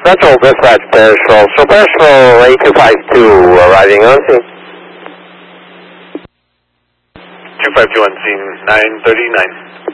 Central Dispatch Pearsall. So Pearsall 8252 arriving on scene. 252 on scene, 939.